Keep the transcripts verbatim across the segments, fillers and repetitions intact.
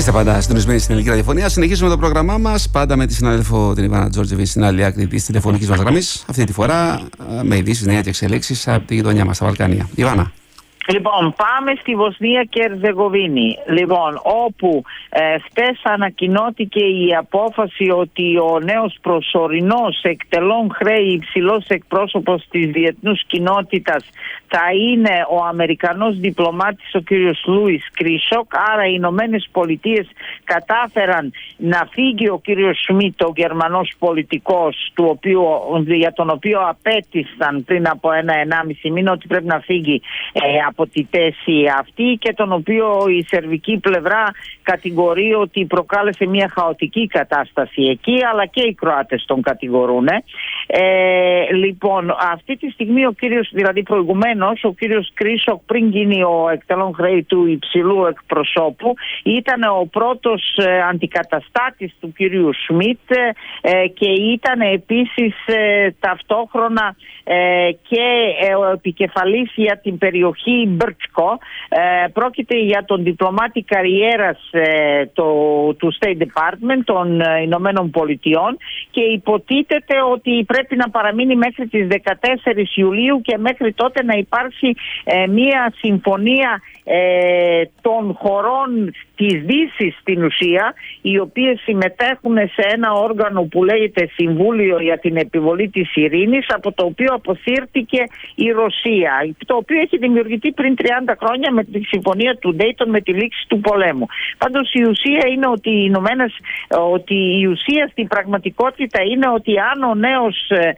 Είστε πάντα συντονισμένοι στην Ελληνική Ραδιοφωνία. Συνεχίζουμε το πρόγραμμά μας, πάντα με τη συνάδελφο την Ιβάνα Τζόρτζεβιτ στην άλλη άκρη της τηλεφωνικής μας γραμμής. Αυτή τη φορά με ειδήσεις, νέα και εξελίξεις από τη γειτονιά μας, στα Βαλκάνια. Ιβάνα. Λοιπόν, πάμε στη Βοσνία και Ερζεγοβίνη, λοιπόν, όπου ε, χτες ανακοινώθηκε η απόφαση ότι ο νέος προσωρινός εκτελών χρέη υψηλός εκπρόσωπος της διεθνούς κοινότητας θα είναι ο Αμερικανός διπλωμάτης ο κύριος Λούις Κρίσοκ. Άρα οι Ηνωμένες Πολιτείες κατάφεραν να φύγει ο κύριος Σμιτ, ο Γερμανός πολιτικός, του οποίου, για τον οποίο απέτησαν πριν από ένα ενάμιση μήνα ότι πρέπει να φύγει ε, από τη θέση αυτή, και τον οποίο η σερβική πλευρά κατηγορεί ότι προκάλεσε μια χαοτική κατάσταση εκεί, αλλά και οι Κροάτες τον κατηγορούν. Ε, λοιπόν, αυτή τη στιγμή ο κύριος, δηλαδή προηγουμένως, ο κύριος Κρίσοκ, πριν γίνει ο εκτελών χρέη του υψηλού εκπροσώπου, ήταν ο πρώτος ε, αντικαταστάτης του κύριου Σμιτ ε, και ήταν επίσης ε, ταυτόχρονα ε, και ε, ο επικεφαλής για την περιοχή Μπρτσκο. Ε, πρόκειται για τον διπλωμάτη καριέρας ε, το, του State Department των ε, Ηνωμένων Πολιτειών, και υποτίθεται ότι πρέπει να παραμείνει μέχρι τις δεκατέσσερις Ιουλίου και μέχρι τότε να υπάρξει ε, μια συμφωνία ε, των χωρών της Δύσης στην ουσία, οι οποίες συμμετέχουν σε ένα όργανο που λέγεται Συμβούλιο για την Επιβολή της Ειρήνης, από το οποίο αποσύρθηκε η Ρωσία, το οποίο έχει δημιουργηθεί πριν τριάντα χρόνια με τη συμφωνία του Ντέιτον, με τη λήξη του πολέμου. Πάντως η ουσία είναι ότι οι Ηνωμένες, ότι η ουσία στην πραγματικότητα είναι ότι αν ο νέος ε,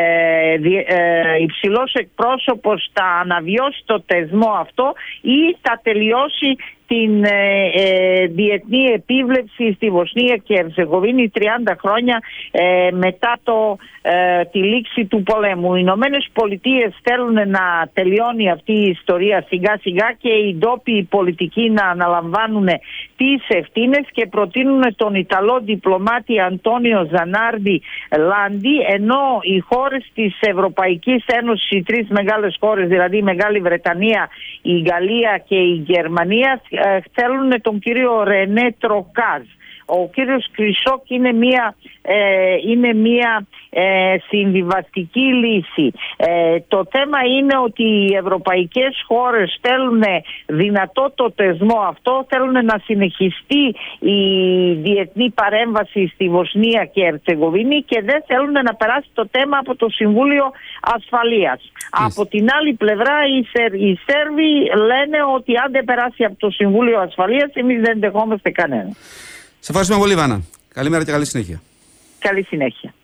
ε, υψηλός εκπρόσωπος θα αναβιώσει το θεσμό αυτό ή θα τελειώσει την ε, ε, διεθνή επίβλεψη στη Βοσνία και Ερζεγοβίνη τριάντα χρόνια ε, μετά το, ε, τη λήξη του πολέμου. Οι Ηνωμένες Πολιτείες θέλουν να τελειώνει αυτή η ιστορία σιγά σιγά και οι ντόπιοι πολιτικοί να αναλαμβάνουν τις ευθύνες, και προτείνουν τον Ιταλό διπλωμάτη Αντώνιο Ζανάρντι Λάντι, ενώ οι χώρες της Ευρωπαϊκής Ένωσης, οι τρεις μεγάλες χώρες, δηλαδή η Μεγάλη Βρετανία, η Γαλλία και η Γερμανία, θέλουν τον κύριο Ρενέ Τροκάζ. Ο κύριος Κρίσοκ είναι μια, ε, είναι μια ε, συμβιβαστική λύση. Ε, το θέμα είναι ότι οι ευρωπαϊκές χώρες θέλουν δυνατό το θεσμό αυτό, θέλουν να συνεχιστεί η διεθνή παρέμβαση στη Βοσνία και Ερτσεγοβίνη και δεν θέλουν να περάσει το θέμα από το Συμβούλιο Ασφαλείας. Yes. Από την άλλη πλευρά οι, Σερ, οι Σέρβοι λένε ότι αν δεν περάσει από το Συμβούλιο Ασφαλείας εμείς δεν δεχόμαστε κανένα. Σε ευχαριστούμε πολύ, Βάνα. Καλημέρα και καλή συνέχεια. Καλή συνέχεια.